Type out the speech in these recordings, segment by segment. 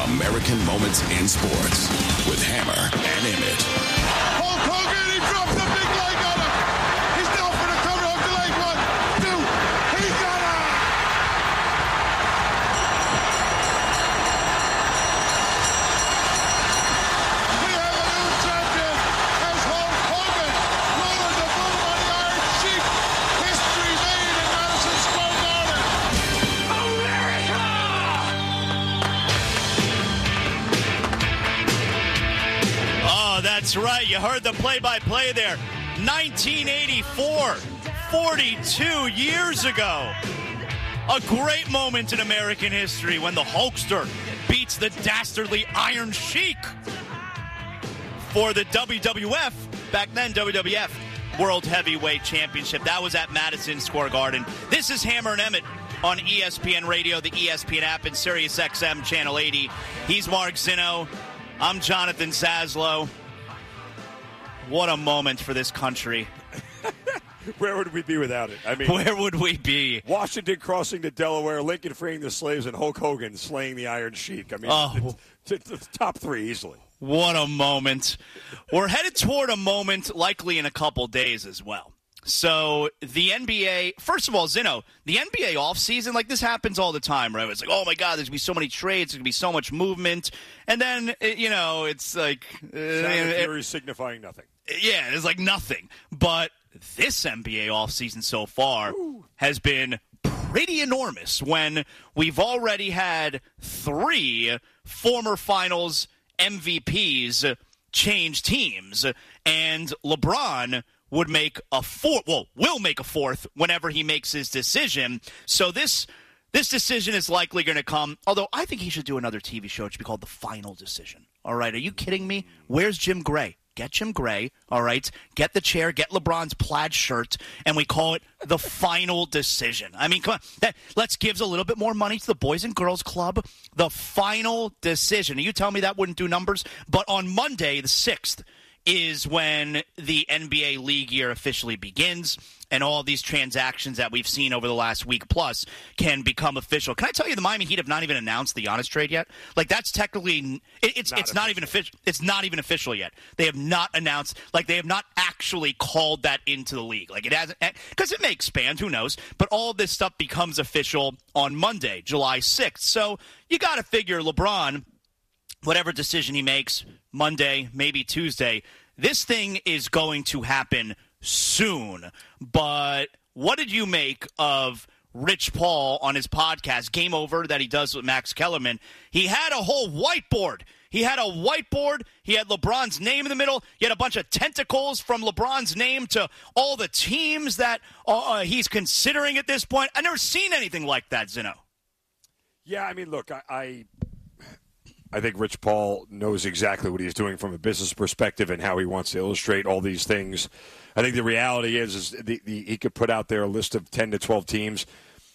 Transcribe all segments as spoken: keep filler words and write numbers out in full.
American Moments in Sports with Hammer and Emmett. Hulk Hogan, he dropped the big leg on him. He's down for the cover of the leg. One, two, he got him. We have a new champion as Hulk Hogan rolling the boom on the Iron Sheik. History made in Madison Square Garden. America! Oh, that's right. You heard the play-by-play there. nineteen eighty-four, forty-two years ago. A great moment in American history when the Hulkster beats the dastardly Iron Sheik for the W W F, back then W W F World Heavyweight Championship. That was at Madison Square Garden. This is Hammer and Emmett on E S P N Radio, the E S P N app, and Sirius X M Channel eighty. He's Mark Zinno. I'm Jonathan Saslow. What a moment for this country. Where would we be without it? I mean, Where would we be? Washington crossing the Delaware, Lincoln freeing the slaves, and Hulk Hogan slaying the Iron Sheik. I mean, Oh. it's, it's top three easily. What a moment. We're headed toward a moment likely in a couple days as well. So the N B A, first of all, Zinno, the N B A offseason, like this happens all the time, right? It's like, oh, my God, there's going to be so many trades, there's going to be so much movement. And then, it, you know, it's like uh, Sound of it- Fury signifying nothing. Yeah, it's like nothing. But this N B A offseason so far Ooh. has been pretty enormous when we've already had three former finals M V Ps change teams, and LeBron would make a fourth, well, will make a fourth whenever he makes his decision. So this this decision is likely going to come, although I think he should do another T V show. It should be called The Final Decision. All right, are you kidding me? Where's Jim Gray? Get Jim Gray, all right? Get the chair, get LeBron's plaid shirt, and we call it The Final Decision. I mean, come on. That, let's give a little bit more money to the Boys and Girls Club. The Final Decision. You tell me that wouldn't do numbers? But on Monday, the sixth, is when the N B A league year officially begins, and all these transactions that we've seen over the last week plus can become official. Can I tell you, the Miami Heat have not even announced the Giannis trade yet? Like, that's technically it, it's not it's not even official. It's not even official yet. They have not announced, like, they have not actually called that into the league. Like, it hasn't, because it may expand, who knows? But all of this stuff becomes official on Monday, July sixth. So you got to figure LeBron, whatever decision he makes, Monday, maybe Tuesday, this thing is going to happen soon. But what did you make of Rich Paul on his podcast, Game Over, that he does with Max Kellerman? He had a whole whiteboard. He had a whiteboard. He had LeBron's name in the middle. He had a bunch of tentacles from LeBron's name to all the teams that uh, he's considering at this point. I've never seen anything like that, Zinno. Yeah, I mean, look, I, I I think Rich Paul knows exactly what he's doing from a business perspective and how he wants to illustrate all these things. I think the reality is, is the, the, he could put out there a list of ten to twelve teams.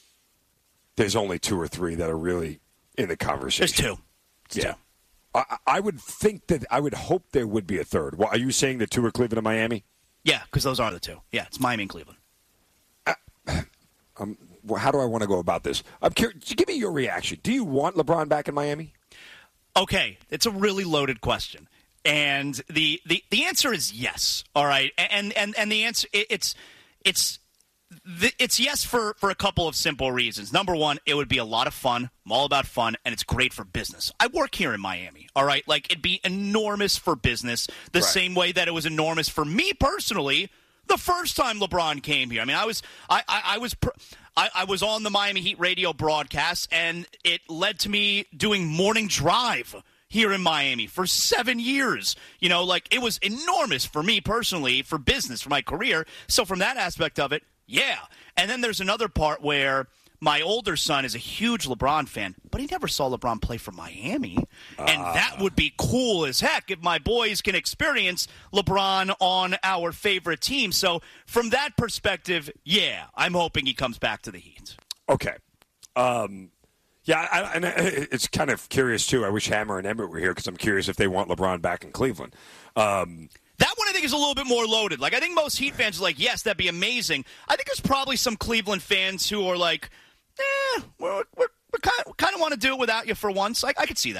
There's only two or three that are really in the conversation. There's two. There's yeah. two. I, I would think that I would hope there would be a third. Well, are you saying the two are Cleveland and Miami? Yeah, because those are the two. Yeah, it's Miami and Cleveland. Uh, um, well, how do I want to go about this? I'm curious. Give me your reaction. Do you want LeBron back in Miami? Okay, it's a really loaded question, and the, the, the answer is yes. All right, and and and the answer it, it's it's it's yes for, for a couple of simple reasons. Number one, it would be a lot of fun. I'm all about fun, and it's great for business. I work here in Miami. All right, like it'd be enormous for business, the right. same way that it was enormous for me personally the first time LeBron came here. I mean, I was I I, I was. Pr- I, I was on the Miami Heat radio broadcast, and it led to me doing morning drive here in Miami for seven years. You know, like, it was enormous for me personally, for business, for my career. So from that aspect of it, yeah. And then there's another part where my older son is a huge LeBron fan, but he never saw LeBron play for Miami. And uh. that would be cool as heck if my boys can experience LeBron on our favorite team. So from that perspective, yeah, I'm hoping he comes back to the Heat. Okay. Um, yeah, I, and it's kind of curious, too. I wish Hammer and Emmett were here because I'm curious if they want LeBron back in Cleveland. Um That one I think is a little bit more loaded. Like, I think most Heat fans are like, yes, that'd be amazing. I think there's probably some Cleveland fans who are like, eh, we're, we're, we kind of, kind of want to do it without you for once. I, I could see that.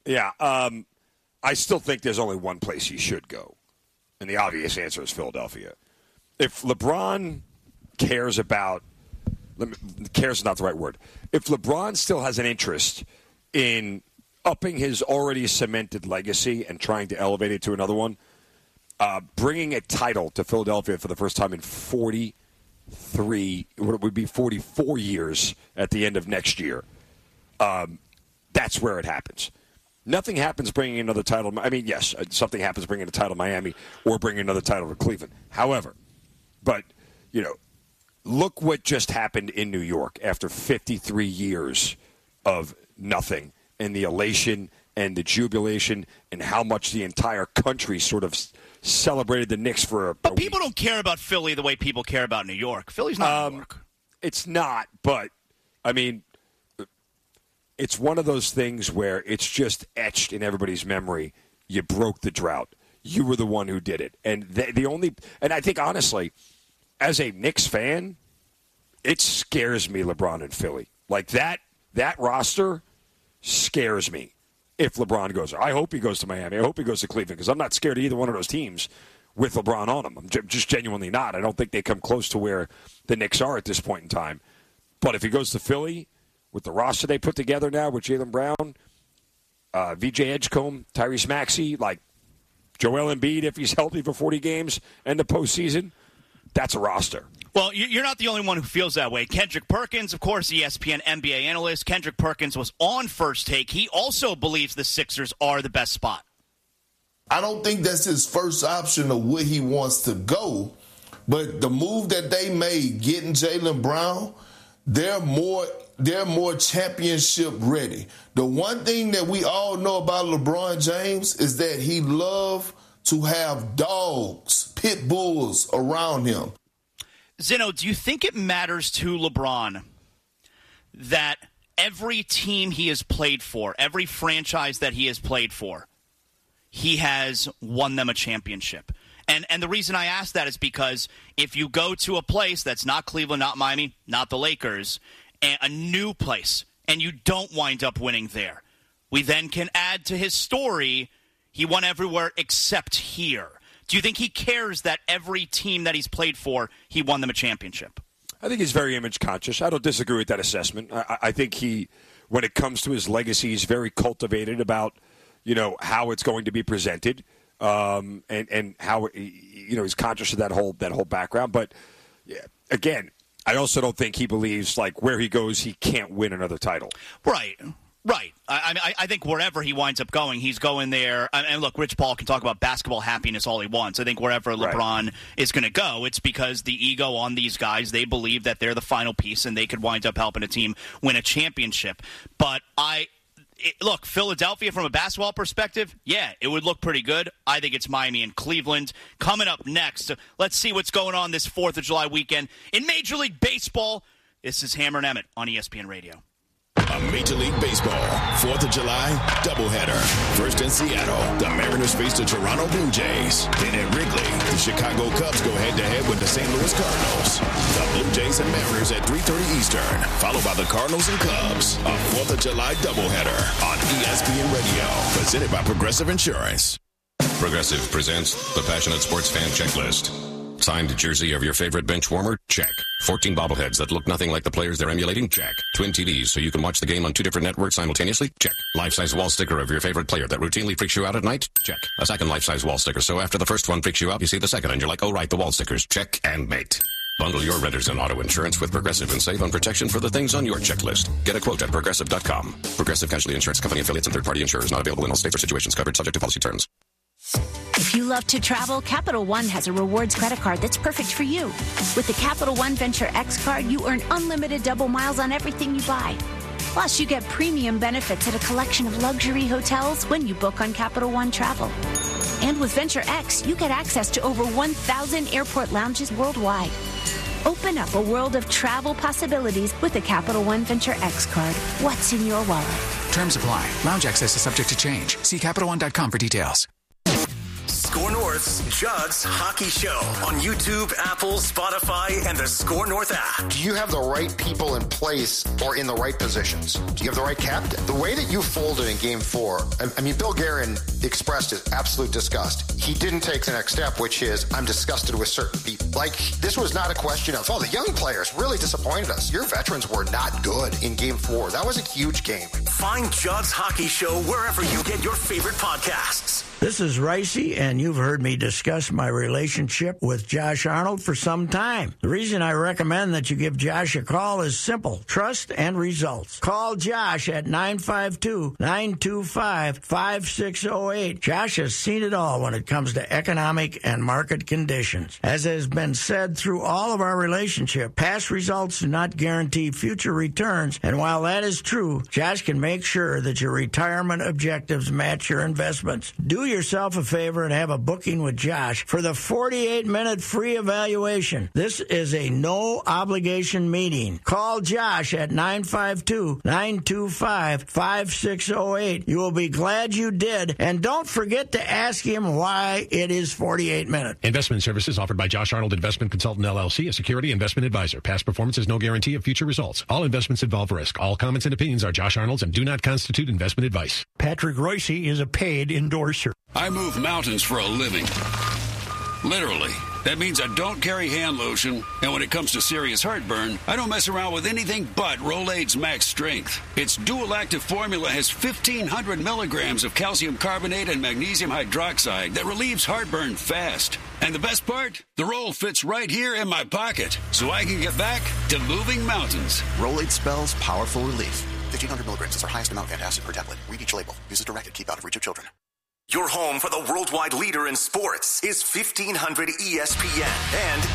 Yeah, um, I still think there's only one place he should go, and the obvious answer is Philadelphia. If LeBron cares about – cares is not the right word. If LeBron still has an interest in upping his already cemented legacy and trying to elevate it to another one, uh, bringing a title to Philadelphia for the first time in forty-three – what would be forty-four years at the end of next year, um, that's where it happens. Nothing happens bringing another title. I mean, yes, something happens bringing a title to Miami or bringing another title to Cleveland. However, but, you know, look what just happened in New York after fifty-three years of nothing, and the elation and the jubilation and how much the entire country sort of celebrated the Knicks for a But a people week. don't care about Philly the way people care about New York. Philly's not Um, New York. It's not, but, I mean, it's one of those things where it's just etched in everybody's memory. You broke the drought. You were the one who did it. And the, the only – and I think, honestly, as a Knicks fan, it scares me, LeBron and Philly. Like, that that roster scares me if LeBron goes. I hope he goes to Miami. I hope he goes to Cleveland because I'm not scared of either one of those teams with LeBron on them. I'm j- just genuinely not. I don't think they come close to where the Knicks are at this point in time. But if he goes to Philly – with the roster they put together now with Jaylen Brown, uh, V J Edgecombe, Tyrese Maxey, like Joel Embiid if he's healthy for forty games and the postseason, that's a roster. Well, you're not the only one who feels that way. Kendrick Perkins, of course, E S P N N B A analyst. Kendrick Perkins was on First Take. He also believes the Sixers are the best spot. I don't think that's his first option of where he wants to go, but the move that they made, getting Jaylen Brown, they're more they're more championship ready. The one thing that we all know about LeBron James is that he loves to have dogs, pit bulls around him. Zeno, do you think it matters to LeBron that every team he has played for, every franchise that he has played for, he has won them a championship? And and the reason I ask that is because if you go to a place that's not Cleveland, not Miami, not the Lakers, and a new place, and you don't wind up winning there, we then can add to his story, he won everywhere except here. Do you think he cares that every team that he's played for, he won them a championship? I think he's very image conscious. I don't disagree with that assessment. I, I think he, when it comes to his legacy, he's very cultivated about, you know, how it's going to be presented. Um, and, and how, you know, he's conscious of that whole that whole background. But, yeah, again, I also don't think he believes, like, where he goes, he can't win another title. Right, right. I, I, I think wherever he winds up going, he's going there. And look, Rich Paul can talk about basketball happiness all he wants. I think wherever LeBron right. is going to go, it's because the ego on these guys, they believe that they're the final piece and they could wind up helping a team win a championship. But I... It, look, Philadelphia from a basketball perspective, yeah, it would look pretty good. I think it's Miami and Cleveland. Coming up next, let's see what's going on this fourth of July weekend in Major League Baseball. This is Hammer and Emmett on E S P N Radio. A Major League Baseball fourth of July doubleheader. First in Seattle, the Mariners face the Toronto Blue Jays. Then at Wrigley, the Chicago Cubs go head-to-head with the Saint Louis Cardinals. The Blue Jays and Mariners at three thirty Eastern, followed by the Cardinals and Cubs. A fourth of July doubleheader on E S P N Radio, presented by Progressive Insurance. Progressive presents the Passionate Sports Fan Checklist. Signed jersey of your favorite bench warmer? Check. fourteen bobbleheads that look nothing like the players they're emulating? Check. Twin T Vs so you can watch the game on two different networks simultaneously? Check. Life-size wall sticker of your favorite player that routinely freaks you out at night? Check. A second life-size wall sticker so after the first one freaks you out, you see the second and you're like, oh right, the wall stickers. Check and mate. Bundle your renters and auto insurance with Progressive and save on protection for the things on your checklist. Get a quote at Progressive dot com. Progressive Casualty Insurance Company affiliates and third-party insurers not available in all states or situations covered subject to policy terms. If you love to travel, Capital One has a rewards credit card that's perfect for you. With the Capital One Venture X card, you earn unlimited double miles on everything you buy. Plus, you get premium benefits at a collection of luxury hotels when you book on Capital One Travel. And with Venture X, you get access to over one thousand airport lounges worldwide. Open up a world of travel possibilities with the Capital One Venture X card. What's in your wallet? Terms apply. Lounge access is subject to change. See Capital One dot com for details. Score North's Judd's Hockey Show on YouTube, Apple, Spotify, and the Score North app. Do you have the right people in place or in the right positions? Do you have the right captain? The way that you folded in game four, I mean, Bill Guerin expressed his absolute disgust. He didn't take the next step, which is, I'm disgusted with certain people. Like, this was not a question of, oh, the young players really disappointed us. Your veterans were not good in game four. That was a huge game. Find Judd's Hockey Show wherever you get your favorite podcasts. This is Ricey, and you've heard me discuss my relationship with Josh Arnold for some time. The reason I recommend that you give Josh a call is simple: trust and results. Call Josh at nine five two, nine two five, five six zero eight. Josh has seen it all when it comes to economic and market conditions. As has been said through all of our relationship, past results do not guarantee future returns, and while that is true, Josh can make sure that your retirement objectives match your investments. Do yourself a favor and have a booking with Josh for the forty-eight minute free evaluation. This is a no-obligation meeting. Call Josh at nine five two, nine two five, five six zero eight. You will be glad you did, and don't forget to ask him why it is forty-eight minutes. Investment services offered by Josh Arnold Investment Consultant, L L C, a security investment advisor. Past performance is no guarantee of future results. All investments involve risk. All comments and opinions are Josh Arnold's and do not constitute investment advice. Patrick Royce is a paid endorser. I move mountains for a living. Literally. That means I don't carry hand lotion, and when it comes to serious heartburn, I don't mess around with anything but Rolaids Max Strength. Its dual-active formula has fifteen hundred milligrams of calcium carbonate and magnesium hydroxide that relieves heartburn fast. And the best part? The roll fits right here in my pocket, so I can get back to moving mountains. Rolaids spells powerful relief. fifteen hundred milligrams is our highest amount of antacid per tablet. Read each label. Use as directed. Keep out of reach of children. Your home for the worldwide leader in sports is fifteen hundred E S P N and